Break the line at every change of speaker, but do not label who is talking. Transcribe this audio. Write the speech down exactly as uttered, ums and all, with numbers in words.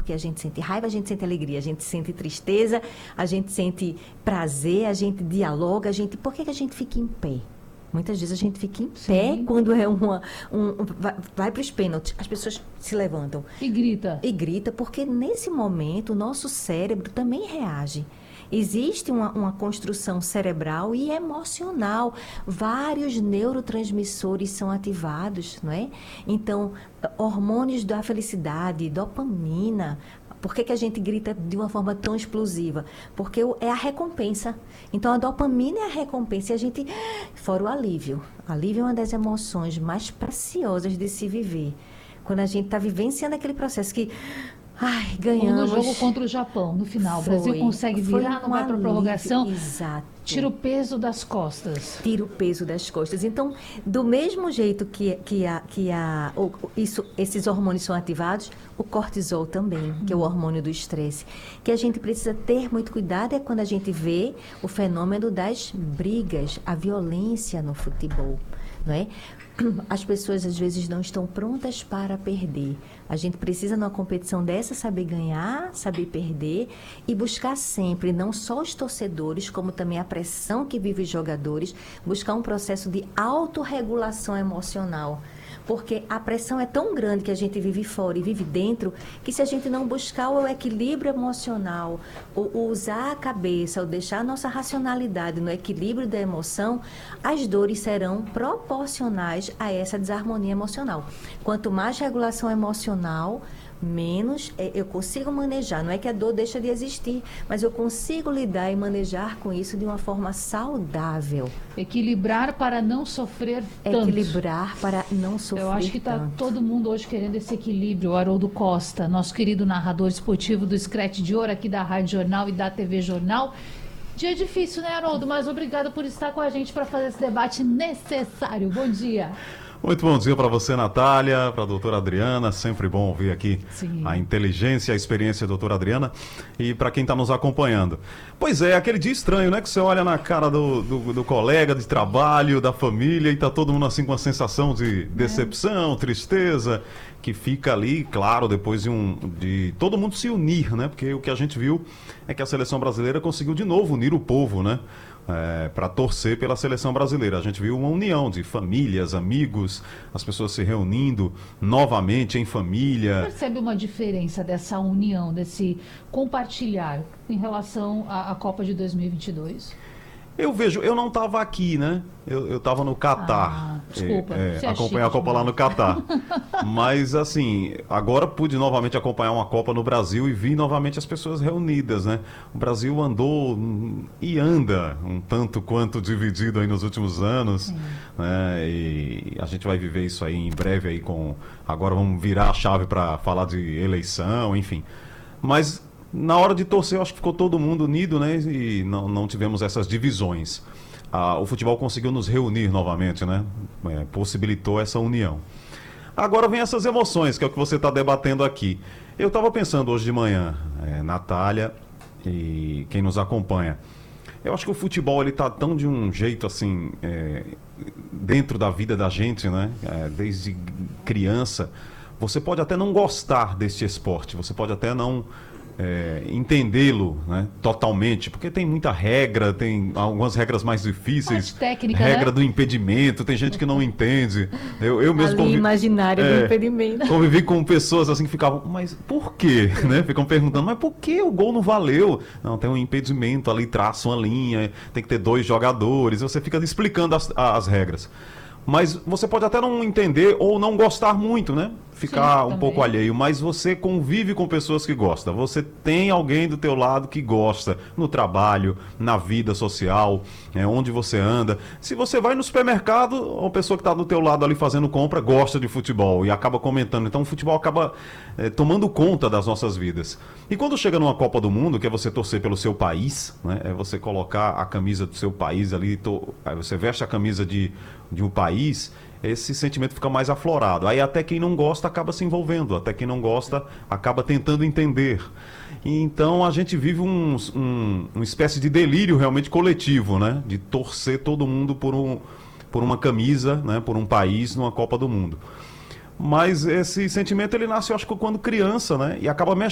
porque a gente sente raiva, a gente sente alegria, a gente sente tristeza, a gente sente prazer, a gente dialoga, a gente... Por que, que a gente fica em pé? Muitas vezes a gente fica em pé. Sim. Quando é uma, um, vai, vai para os pênaltis, as pessoas se levantam.
E grita.
E grita, porque nesse momento o nosso cérebro também reage. Existe uma, uma construção cerebral e emocional. Vários neurotransmissores são ativados, não é? Então, hormônios da felicidade, dopamina. Por que, que a gente grita de uma forma tão explosiva? Porque é a recompensa. Então, a dopamina é a recompensa. E a gente... Fora o alívio. Alívio é uma das emoções mais preciosas de se viver. Quando a gente está vivenciando aquele processo que... Ai, ganhamos.
Como no jogo contra o Japão, no final.
Foi,
o Brasil consegue virar, não vai para a prorrogação.
Exato.
Tira o peso das costas.
Tira o peso das costas. Então, do mesmo jeito que, que, a, que a, o, isso, esses hormônios são ativados, o cortisol também, que é o hormônio do estresse. Que a gente precisa ter muito cuidado é quando a gente vê o fenômeno das brigas, a violência no futebol, não é? As pessoas às vezes não estão prontas para perder. A gente precisa numa competição dessa saber ganhar, saber perder e buscar sempre, não só os torcedores, como também a pressão que vive os jogadores, buscar um processo de autorregulação emocional. Porque a pressão é tão grande que a gente vive fora e vive dentro, que se a gente não buscar o equilíbrio emocional, ou usar a cabeça, ou deixar a nossa racionalidade no equilíbrio da emoção, as dores serão proporcionais a essa desarmonia emocional. Quanto mais regulação emocional, menos eu consigo manejar. Não é que a dor deixa de existir, mas eu consigo lidar e manejar com isso de uma forma saudável.
Equilibrar para não sofrer tanto.
Equilibrar para não sofrer tanto.
Eu acho que está todo mundo hoje querendo esse equilíbrio. O Haroldo Costa, nosso querido narrador esportivo do Scratch de Ouro, aqui da Rádio Jornal e da T V Jornal. Dia difícil, né, Haroldo? Mas obrigada por estar com a gente para fazer esse debate necessário. Bom dia.
Muito bom dia para você, Natália, para a doutora Adriana, sempre bom ouvir aqui Sim. a inteligência e a experiência da doutora Adriana, e para quem está nos acompanhando. Pois é, aquele dia estranho, né, que você olha na cara do, do, do colega de trabalho, da família, e tá todo mundo assim com uma sensação de decepção, é. tristeza, que fica ali, claro, depois de, um, de todo mundo se unir, né, porque o que a gente viu é que a seleção brasileira conseguiu de novo unir o povo, né, É, para torcer pela seleção brasileira. A gente viu uma união de famílias, amigos, as pessoas se reunindo novamente em família.
Você percebe uma diferença dessa união, desse compartilhar em relação à, à Copa de dois mil e vinte e dois?
Eu vejo, eu não estava aqui, né? Eu estava no Catar.
Ah, desculpa.
É, é, acompanhei a Copa lá no Catar. Mas, assim, agora pude novamente acompanhar uma Copa no Brasil e vi novamente as pessoas reunidas, né? O Brasil andou e anda um tanto quanto dividido aí nos últimos anos. Né? E a gente vai viver isso aí em breve aí com... Agora vamos virar a chave para falar de eleição, enfim. Mas... Na hora de torcer, eu acho que ficou todo mundo unido, né? E não, não tivemos essas divisões. Ah, o futebol conseguiu nos reunir novamente, né? É, possibilitou essa união. Agora vem essas emoções, que é o que você está debatendo aqui. Eu estava pensando hoje de manhã, é, Natália e quem nos acompanha. Eu acho que o futebol ele está tão de um jeito assim, é, dentro da vida da gente, né? É, desde criança. Você pode até não gostar deste esporte, você pode até não... É, entendê-lo, né, totalmente, porque tem muita regra, tem algumas regras mais difíceis,
técnica,
regra
né?
do impedimento, tem gente que não entende. Eu, eu mesmo
convivi, imaginário é, do impedimento.
Convivi com pessoas assim que ficavam, mas por quê? Né? Ficam perguntando, mas por que o gol não valeu? Não, tem um impedimento ali, traça uma linha, tem que ter dois jogadores, você fica explicando as, as regras. Mas você pode até não entender ou não gostar muito, né? Ficar Sim, um também. pouco alheio, mas você convive com pessoas que gostam. Você tem alguém do teu lado que gosta, no trabalho, na vida social, é, onde você anda. Se você vai no supermercado, uma pessoa que está do teu lado ali fazendo compra gosta de futebol e acaba comentando. Então o futebol acaba é, tomando conta das nossas vidas. E quando chega numa Copa do Mundo, que é você torcer pelo seu país, né? É você colocar a camisa do seu país ali, to... aí você veste a camisa de, de um país... esse sentimento fica mais aflorado. Aí até quem não gosta acaba se envolvendo, até quem não gosta acaba tentando entender. E então a gente vive um, um, uma espécie de delírio realmente coletivo, né? De torcer todo mundo por, um, por uma camisa, né? Por um país numa Copa do Mundo. Mas esse sentimento ele nasce, eu acho que quando criança, né? E acaba mexendo